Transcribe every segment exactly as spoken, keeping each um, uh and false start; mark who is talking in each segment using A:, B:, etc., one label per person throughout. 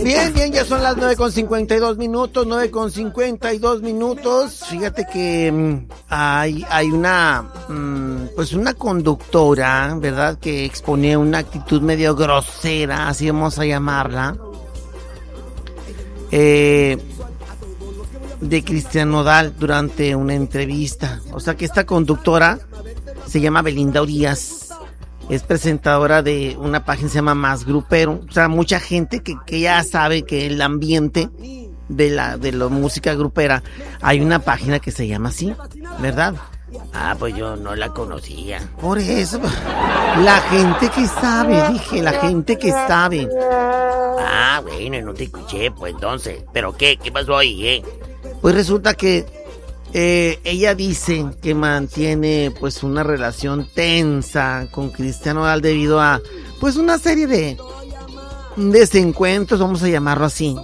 A: Bien, bien, ya son las nueve con cincuenta y dos minutos, nueve con cincuenta y dos minutos. Fíjate que mmm, hay, hay una, mmm, pues una conductora, ¿verdad? Que exponía una actitud medio grosera, así vamos a llamarla, eh, de Cristian Nodal durante una entrevista. O sea que esta conductora se llama Belinda Urias. Es presentadora de una página que se llama Más Grupero. O sea, mucha gente que, que ya sabe que el ambiente de la de la música grupera, hay una página que se llama así, ¿verdad?
B: Ah, pues yo no la conocía.
A: Por eso, la gente que sabe, dije, la gente que sabe.
B: Ah, bueno, no te escuché, pues entonces. ¿Pero qué? ¿Qué pasó ahí, eh?
A: Pues resulta que Eh, ella dice que mantiene pues una relación tensa con Cristian Nodal debido a pues una serie de desencuentros, vamos a llamarlo así,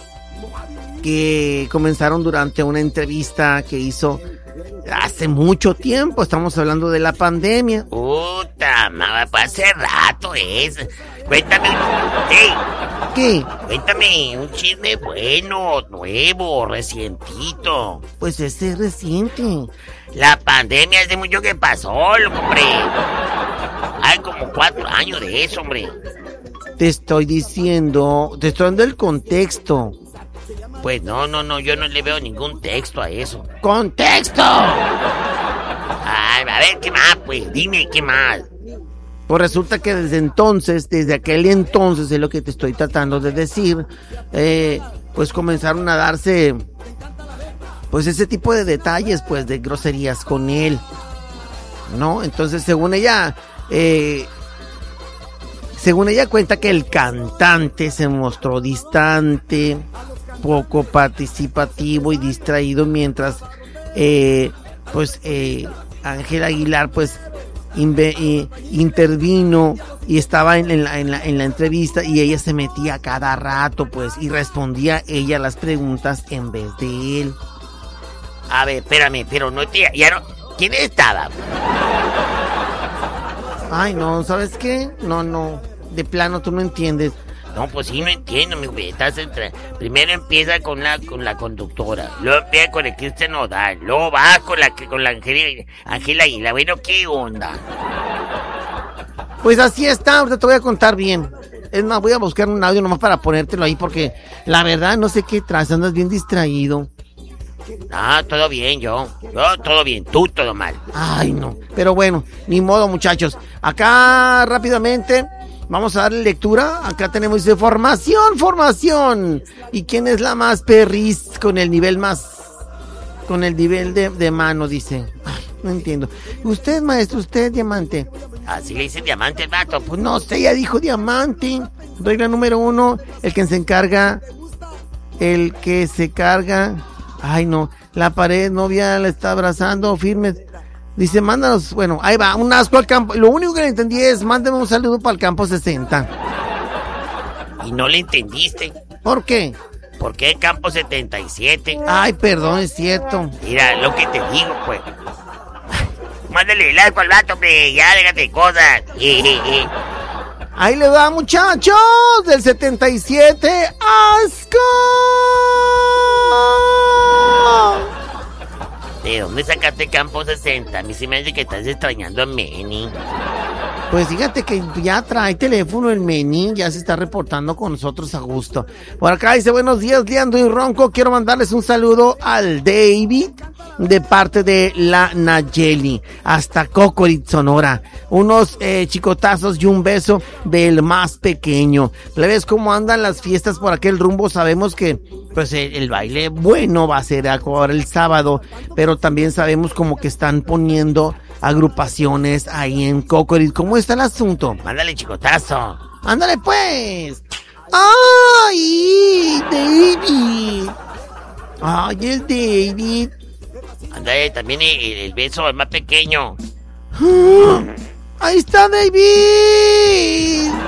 A: que comenzaron durante una entrevista que hizo hace mucho tiempo. Estamos hablando de la pandemia.
B: Puta, mamá, pues hace rato es. Cuéntame, hey,
A: ¿qué?
B: Cuéntame un chisme bueno, nuevo, recientito.
A: Pues ese es reciente.
B: La pandemia hace mucho que pasó, hombre. Hay como cuatro años de eso, hombre.
A: Te estoy diciendo, te estoy dando el contexto.
B: Pues no, no, no, yo no le veo ningún texto a eso.
A: ¡Contexto!
B: Ay, a ver, ¿qué más? Pues dime, ¿qué más?
A: Pues resulta que desde entonces, desde aquel entonces, es lo que te estoy tratando de decir, eh, pues comenzaron a darse, pues ese tipo de detalles, pues de groserías con él, ¿no? Entonces, según ella, eh, según ella cuenta que el cantante se mostró distante, poco participativo y distraído, mientras, eh, pues, eh, Ángel Aguilar, pues, Inve, eh, intervino y estaba en, en, la, en, la, en la entrevista, y ella se metía cada rato, pues, y respondía ella las preguntas en vez de él.
B: A ver, espérame, pero no te... Ya no, ¿quién estaba?
A: Ay, no, ¿sabes qué? No, no, de plano tú no entiendes.
B: No, pues sí, no entiendo, mi güey. Estás entre... Primero empieza con la con la conductora, luego empieza con el Cristian Nodal, luego va con la con la Ángela Ángela Aguilar. Bueno, ¿qué onda?
A: Pues así está, ahorita te voy a contar bien. Es más, voy a buscar un audio nomás para ponértelo ahí, porque la verdad no sé qué traes, andas bien distraído.
B: No, todo bien, yo. Yo todo bien, tú todo mal.
A: Ay, no. Pero bueno, ni modo, muchachos. Acá rápidamente vamos a darle lectura. Acá tenemos, dice, formación, formación. ¿Y quién es la más perris con el nivel más, con el nivel de, de mano? Dice. Ay, no entiendo. Usted, maestro, usted, diamante.
B: Así le dicen diamante el vato.
A: Pues no sé, ya dijo diamante. Regla número uno, el que se encarga, el que se carga. Ay, no, la pared novia la está abrazando firme. Dice, mándanos, bueno, ahí va, un asco al campo. Lo único que le entendí es, mándame un saludo para el campo sesenta.
B: ¿Y no le entendiste?
A: ¿Por qué?
B: ¿Por qué el campo setenta y siete?
A: Ay, perdón, es cierto.
B: Mira, lo que te digo, pues. Mándale el asco al vato, hombre, ya déjate de cosas.
A: Ahí le va, muchachos, del setenta y siete, asco.
B: ¿De dónde sacaste campo sesenta? A mí sí me hace que estás extrañando a Manny.
A: Pues fíjate que ya trae teléfono el Manny, ya se está reportando con nosotros a gusto. Por acá dice, buenos días, Leandro y Ronco, quiero mandarles un saludo al David de parte de la Nayeli, hasta Cocorit, Sonora. Unos eh, chicotazos y un beso del más pequeño. ¿Le ves cómo andan las fiestas por aquel rumbo? Sabemos que pues el, el baile bueno va a ser ahora el sábado, pero también sabemos como que están poniendo agrupaciones ahí en Cocorit. ¿Cómo está el asunto?
B: Mándale chicotazo.
A: Ándale pues. Ay, David. Ay, el David.
B: Ándale también el, el beso al más pequeño.
A: Ahí está David.